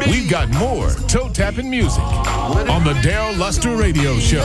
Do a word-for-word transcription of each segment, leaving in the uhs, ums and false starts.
We've got more toe-tapping music on the Daryl Luster Radio Show.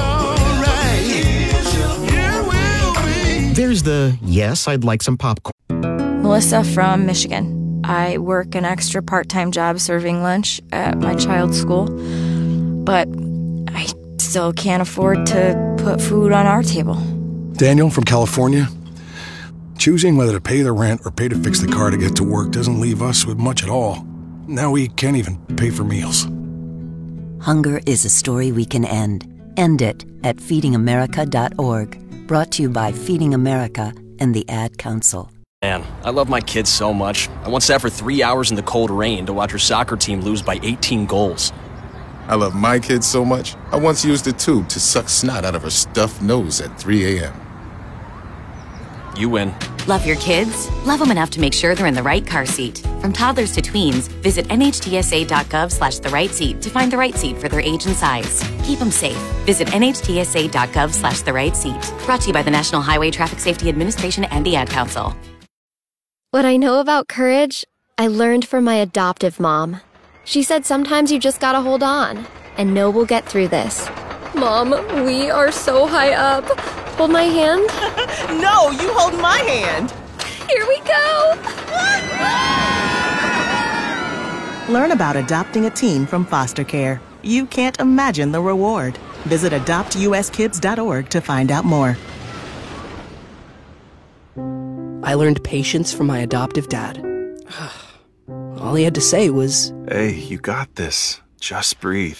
There's the, yes, I'd like some popcorn. Melissa from Michigan. I work an extra part-time job serving lunch at my child's school, but I still can't afford to put food on our table. Daniel from California. Choosing whether to pay the rent or pay to fix the car to get to work doesn't leave us with much at all. Now we can't even pay for meals. Hunger is a story we can end. End it at feeding america dot org. Brought to you by Feeding America and the Ad Council. Man, I love my kids so much. I once sat for three hours in the cold rain to watch her soccer team lose by eighteen goals. I love my kids so much, I once used a tube to suck snot out of her stuffed nose at three a.m. You win. Love your kids? Love them enough to make sure they're in the right car seat. From toddlers to tweens, visit N H T S A dot gov slash the right seat to find the right seat for their age and size. Keep them safe. Visit N H T S A dot gov slash the right seat. Brought to you by the National Highway Traffic Safety Administration and the Ad Council. What I know about courage, I learned from my adoptive mom. She said sometimes you just gotta hold on and know we'll get through this. Mom, we are so high up. Hold my hand. No, you hold my hand. Here we go. Learn about adopting a teen from foster care. You can't imagine the reward. Visit adopt U S kids dot org to find out more. I learned patience from my adoptive dad. All he had to say was, "Hey, you got this. Just breathe."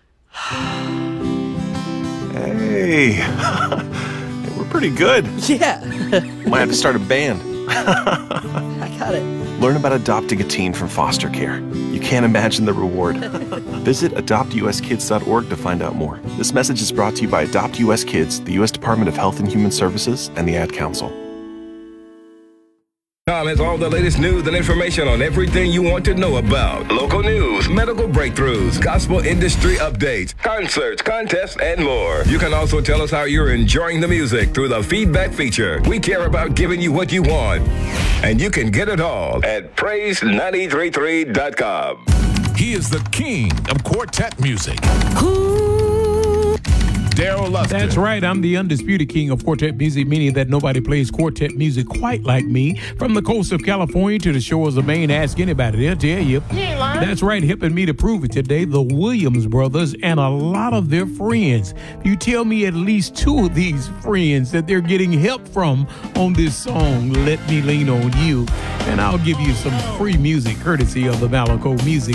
Hey, we're pretty good. Yeah. Might have to start a band. I got it. Learn about adopting a teen from foster care. You can't imagine the reward. Visit adopt U S kids dot org to find out more. This message is brought to you by Adopt U S Kids, the U S Department of Health and Human Services, and the Ad Council. Tom has all the latest news and information on everything you want to know about. Local news, medical breakthroughs, gospel industry updates, concerts, contests, and more. You can also tell us how you're enjoying the music through the feedback feature. We care about giving you what you want. And you can get it all at praise nine three three dot com. He is the king of quartet music. Daryl Luster. That's right. I'm the undisputed king of quartet music, meaning that nobody plays quartet music quite like me. From the coast of California to the shores of Maine, ask anybody. They'll tell you. That's right. Helping me to prove it today, the Williams brothers and a lot of their friends. You tell me at least two of these friends that they're getting help from on this song, Let Me Lean on You. And I'll give you some free music courtesy of the Malaco Music